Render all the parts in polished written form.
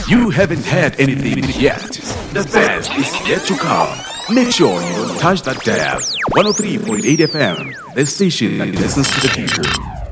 You haven't heard anything yet. The best is yet to come. Make sure you don't touch that dial. 103.8 FM, the station that listens to the people.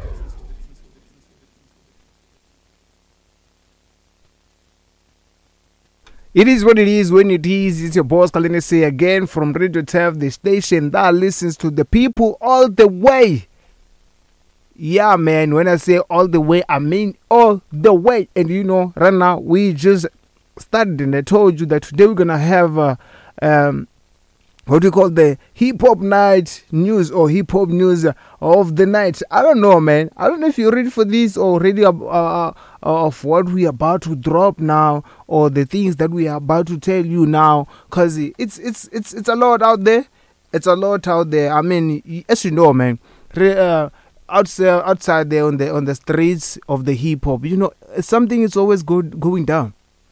It is what it is when it is. It's your boss Kalinese again from Radio TAF, the station that listens to the people all the way. Yeah, man, when I say all the way, I mean all the way. And you know, right now, we just started and I told you that today we're going to have, what we call the hip-hop night news or hip-hop news of the night. I don't know, man. I don't know if you're ready for this already of what we're about to drop now or the things that we are about to tell you now. Because it's a lot out there. It's a lot out there. I mean, as you know, man, outside there on the streets of the hip hop, you know, something is always going down.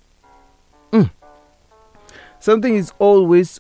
Something is always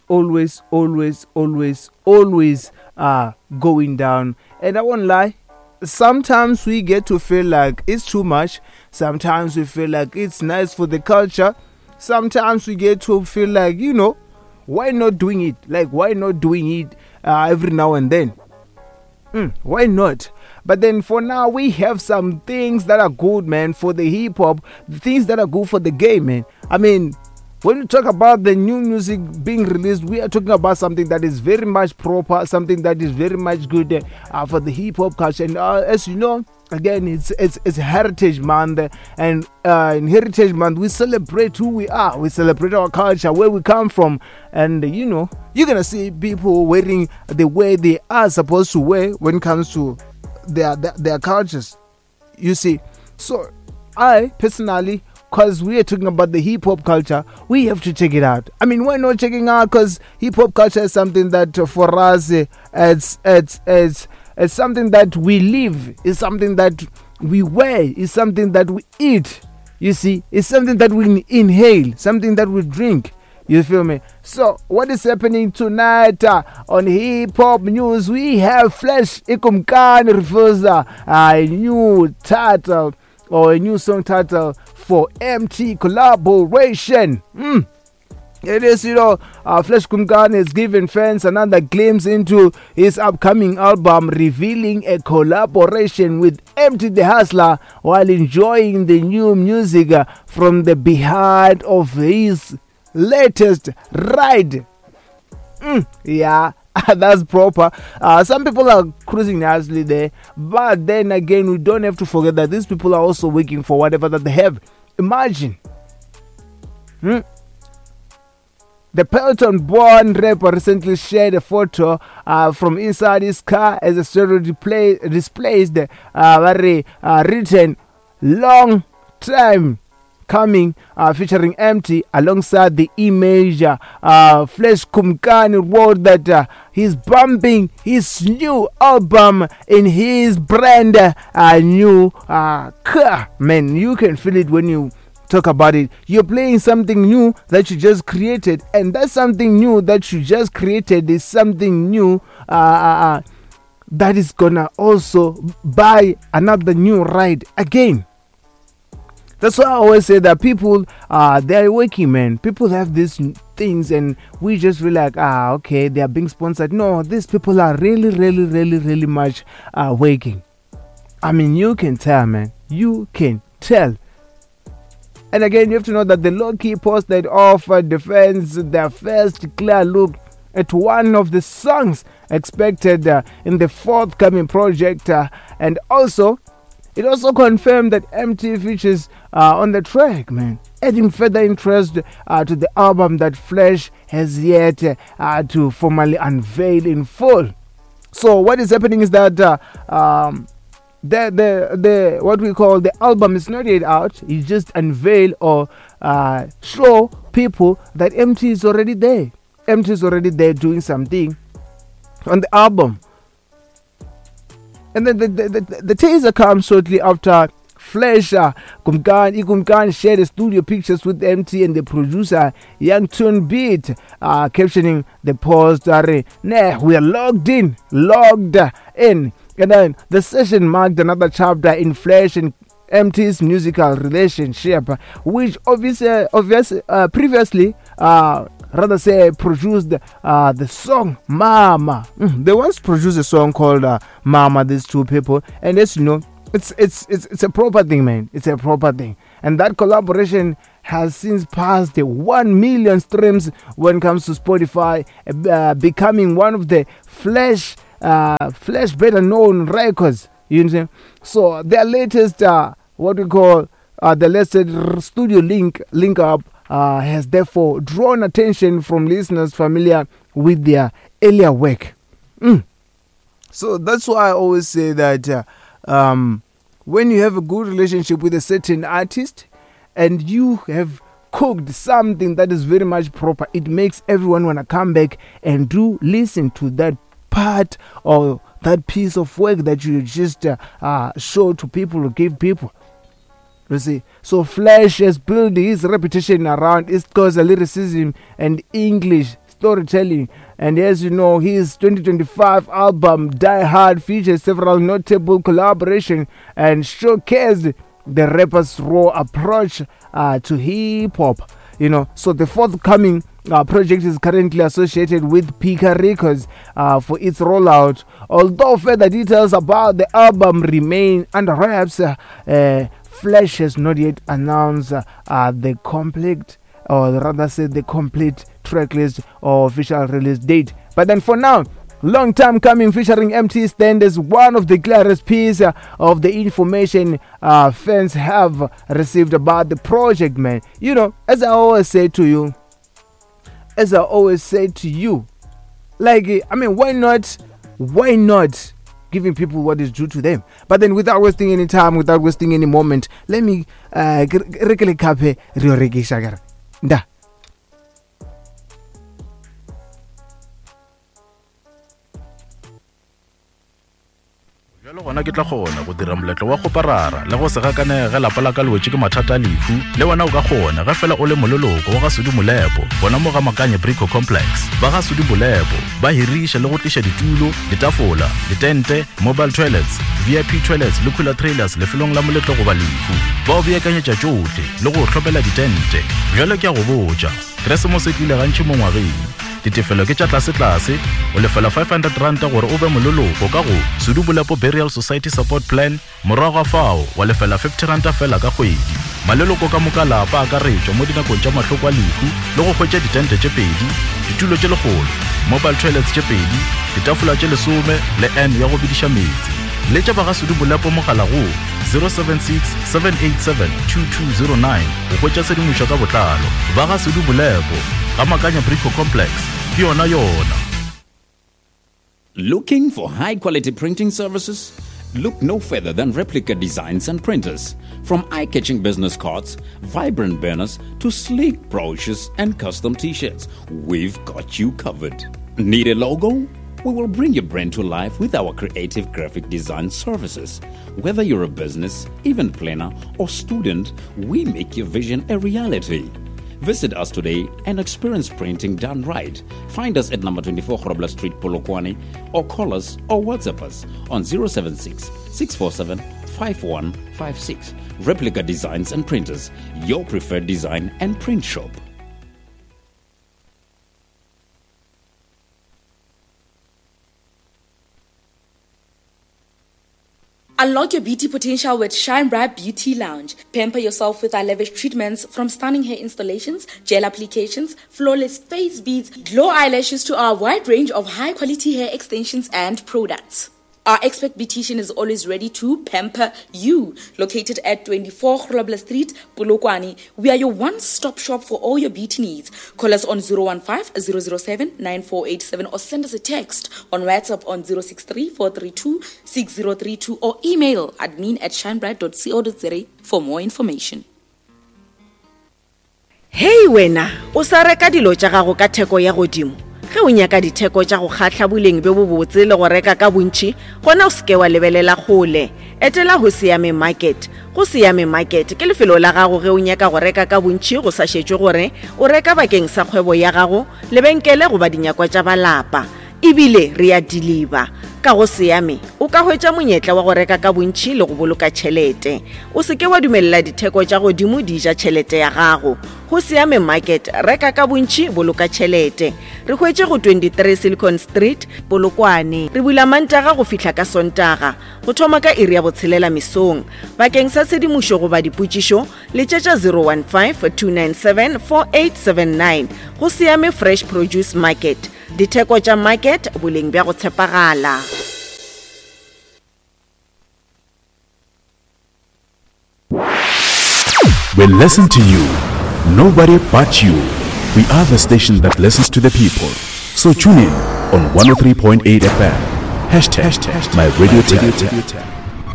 going down. And I won't lie, sometimes we get to feel like it's too much. Sometimes we feel like it's nice for the culture. Sometimes we get to feel like, you know, why not doing it? Like, why not doing it every now and then? Why not? But then for now, we have some things that are good, man, for the hip hop, things that are good for the game, man. I mean, when we talk about the new music being released, we are talking about something that is very much proper, something that is very much good for the hip hop culture. And as you know, again, it's Heritage Month, and in Heritage Month we celebrate who we are. We celebrate our culture, where we come from, and you know, you're gonna see people wearing the way they are supposed to wear when it comes to their cultures. You see, so I personally, because we are talking about the hip-hop culture, we have to check it out. I mean, why not checking out? Because hip-hop culture is something that for us, it's something that we live. It's something that we wear. It's something that we eat. You see, it's something that we inhale, something that we drink. You feel me? So, what is happening tonight on Hip Hop News? We have Flash Ikumkani reveals a new title or a new song title for MT collaboration. It is, you know, Flash Kumkani has given fans another glimpse into his upcoming album, revealing a collaboration with MT the Hustler while enjoying the new music from the behind of his latest ride. Yeah, that's proper. Some people are cruising nicely there, but then again, we don't have to forget that these people are also working for whatever that they have. Imagine the Pelton-born rapper recently shared a photo from inside his car as a story displays the written "long time coming," featuring MT alongside the image. Flash Kumkani wrote that he's bumping his new album in his brand new car. Man, you can feel it when you talk about it. You're playing something new that you just created, and that something new that you just created is something new that is gonna also buy another new ride again. That's why I always say that people, they're working, man. People have these things and we just feel like, okay, they are being sponsored. No, these people are really much working. I mean, you can tell, man. You can tell. And again, you have to know that the low-key posted offered the fans their first clear look at one of the songs expected in the forthcoming project. And also, it also confirmed that MT features on the track, man, adding further interest to the album that Flash has yet to formally unveil in full. So what is happening is that the what we call the album is not yet out. He just unveil or show people that MT is already there. MT is already there doing something on the album. And then the teaser comes shortly after Flash Kumkani shared the studio pictures with MT and the producer Young Tune Beat, captioning the post, we are logged in. And then the session marked another chapter in Flash and MT's musical relationship, which previously produced the song Mama. They once produced a song called Mama, these two people, and as you know, it's a proper thing, man. It's a proper thing. And that collaboration has since passed 1 million streams when it comes to Spotify, becoming one of the Flash better known records. You know, so their latest what we call the latest studio link up has therefore drawn attention from listeners familiar with their earlier work. So that's why I always say that when you have a good relationship with a certain artist and you have cooked something that is very much proper, it makes everyone want to come back and do listen to that part or that piece of work that you just show to people or give people. You see, so Flash has built his reputation around East Coast lyricism and English storytelling, and as you know, his 2025 album Die Hard features several notable collaborations and showcased the rapper's raw approach to hip hop. You know, so the forthcoming project is currently associated with Pika Records for its rollout. Although further details about the album remain under wraps, Flash has not yet announced the complete track list or official release date. But then for now, long time coming, featuring MT stand as one of the clearest pieces of the information fans have received about the project, man. You know, as I always say to you, like, I mean, why not giving people what is due to them? But then without wasting any time, without wasting any moment, let me da. Jalo gona ke tla gona go dira moletlo wa go parara le go se gakane ga lapa la ka lwetse ke mathata lefu le wena o ka gona ga fela o le mololoko wa ga Sudi Molepo bona mo ga Makanye Brico Complex ba ga Sudi Molepo ba hirisha le go tlisha ditulo, ditafola, ditente, mobile toilets, VIP toilets le cooler trailers le felong la moletlo go ba lefu ba o beakanyetsa tsote le go tlhopela ditente. Jalo ke a go botsa Christmas e tlile gantši mo ngwageng ditefelo ke tša tlase o lefela 500 ranta gore o be mololoko ka go Sudi Molepo Burial Society Support Plan. Morago fao wa lefela 50 ranta fela ka kgwedi. Maleloko ka moka lapa a ka retšwa mo dinakong tša mahloko a lefu le go hwetša ditente tše pedi, ditulo tše legolo, mobile toilets tše pedi, ditafola tše 10 le N ya go bidiša metsi. Le tša ba ga Sudi Molepo mogala go 076 787 2209 go hwetša sedimošo ka botlalo. Ba ga Sudi Molepo ga Makanye Brico Complex ke yona. Looking for high-quality printing services? Look no further than Replica Designs and Printers. From eye-catching business cards, vibrant banners, to sleek brochures and custom t-shirts, we've got you covered. Need a logo? We will bring your brand to life with our creative graphic design services. Whether you're a business, event planner, or student, we make your vision a reality. Visit us today and experience printing done right. Find us at number 24 Grobler Street, Polokwane, or call us or WhatsApp us on 076 647 5156. Replica Designs and Printers, your preferred design and print shop. Unlock your beauty potential with Shine Bright Beauty Lounge. Pamper yourself with our lavish treatments, from stunning hair installations, gel applications, flawless face beads, glow eyelashes, to our wide range of high-quality hair extensions and products. Our expert beautician is always ready to pamper you. Located at 24 Grobler Street, Polokwane, we are your one-stop shop for all your beauty needs. Call us on 015-007-9487 or send us a text on WhatsApp on 063-432-6032 or email admin@shinebright.co.za for more information. Hey wena, o sa reka dilo tša gago ka theko ya godimo. Ge o nyaka ditheko tša go kgatla boleng be bo botse le go reka ka bontši, gona o seke wa lebelela gole. Etela go Siame Market. Go Siame Market ke lefelo la gago ge o nyaka go reka ka bontši go sa šetšwe gore o reka bakeng sa kgwebo ya gago, lebenkele goba dinyakwa tša balapa. ebile re a deliver ka go seame o ka hwetša monyetla wa go reka ka bontši le go boloka tšhelete o seke wa dumella ditheko tša godimo di ja tšhelete ya gago go seame market reka ka bontši boloka tšhelete re hwetše go 23 Silicon Street Polokwane re bula Mantaga go fihla ka Sontaga go thoma ka iri ya botshelela mesong bakeng sa tshedimošo goba dipotšišo letšetša 015-297-4879 go seame Fresh Produce Market ditheko tša market boleng bja go tshepagala. We listen to you, nobody but you. We are the station that listens to the people. So tune in on 103.8 FM. Hashtag my radio tag.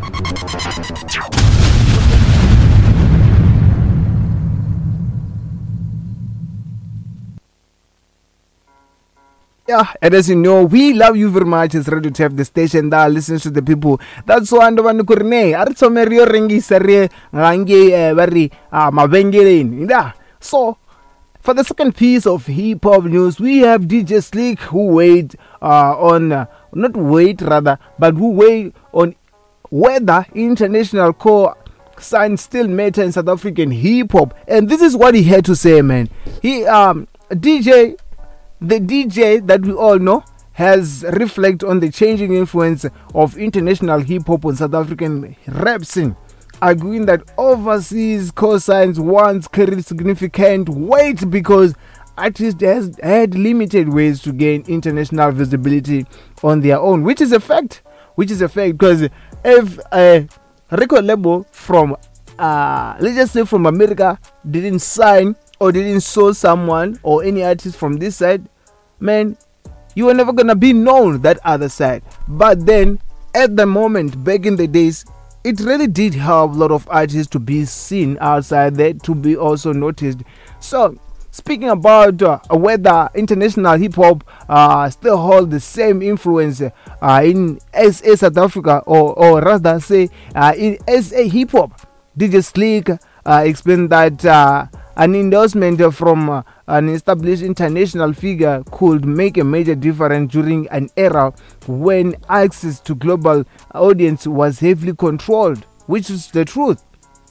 Yeah, and as you know, we love you very much. It's Radio Tap, the station that listens to the people. That's why ando bani kurne. Aritsomeri orengi sari ngangi bari mabengelin. Yeah. So for the second piece of hip hop news, we have DJ Slick who weighed on whether international core signs still matter in South African hip hop, and this is what he had to say, man. The DJ that we all know has reflected on the changing influence of international hip hop on South African rap scene, arguing that overseas cosigns once carried significant weight because artists had limited ways to gain international visibility on their own, which is a fact because if a record label from let's just say from America didn't sign or didn't show someone or any artist from this side, man, you were never gonna be known that other side. But then at the moment, back in the days, it really did help a lot of artists to be seen outside there, to be also noticed. So speaking about whether international hip hop still hold the same influence in SA South Africa, or rather say in SA hip hop, DJ Slick explained that an endorsement from an established international figure could make a major difference during an era when access to global audience was heavily controlled, which is the truth.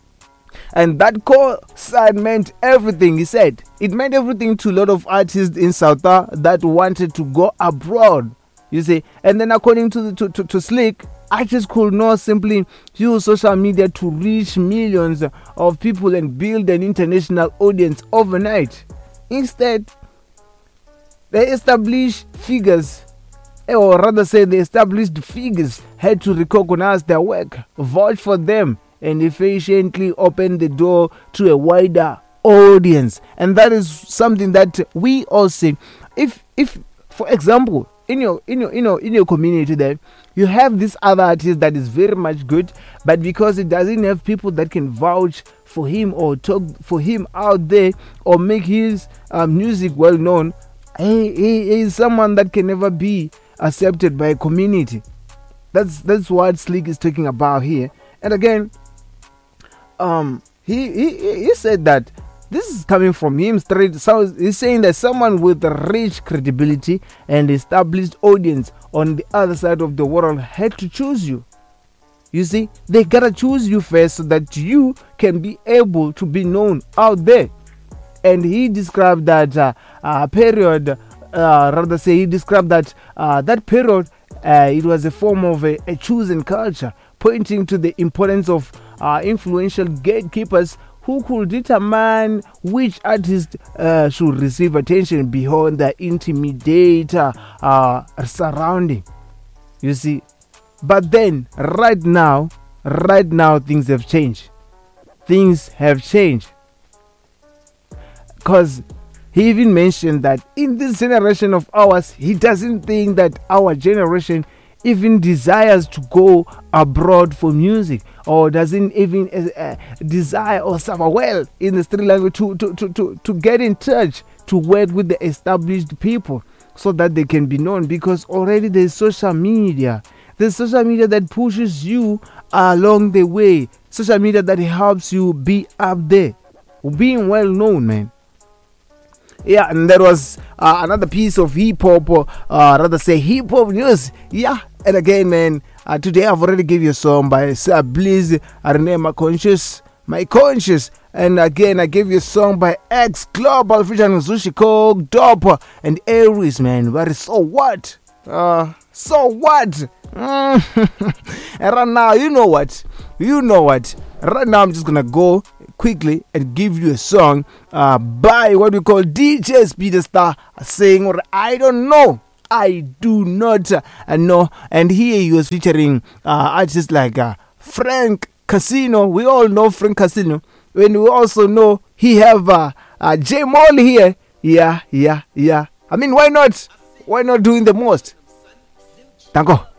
And that core side meant everything, he said. It meant everything to a lot of artists in South Africa that wanted to go abroad, you see. And then according to Slick, artists could not simply use social media to reach millions of people and build an international audience overnight. Instead, the established figures, or rather say the established figures, had to recognize their work, vouch for them, and efficiently open the door to a wider audience. And that is something that we all see. If for example, in your community there, you have this other artist that is very much good, but because it doesn't have people that can vouch for him or talk for him out there or make his music well known, he is someone that can never be accepted by a community. That's what Slick is talking about here. And again, he said that this is coming from him straight. So he's saying that someone with rich credibility and established audience on the other side of the world had to choose you. You see, they gotta choose you first so that you can be able to be known out there. And he described that period, that period, it was a form of a chosen culture, pointing to the importance of influential gatekeepers who could determine which artist should receive attention beyond the intimidate surrounding. You see, but then right now things have changed. Because he even mentioned that in this generation of ours, he doesn't think that our generation even desires to go abroad for music, or doesn't even desire or suffer well in the street language to get in touch, to work with the established people so that they can be known, because already there's social media. There's social media that pushes you along the way, social media that helps you be up there, being well known, man. Yeah, and that was another piece of hip hop, rather say hip hop news. Yeah, and again, man, today I've already given you a song by Sir Bliss, Renee My Conscious. And again, I gave you a song by X Global featuring Zushi Coke, Dope, and Aries, man. But so what? So what? And right now, you know what? Right now, I'm just gonna go quickly and give you a song by what we call DJ Speed Star, saying what I don't know. I do not know. And here he was featuring artists like Frank Casino. We all know Frank Casino. And we also know he have J Mall here. Yeah. I mean, why not? Why not doing the most? Danko.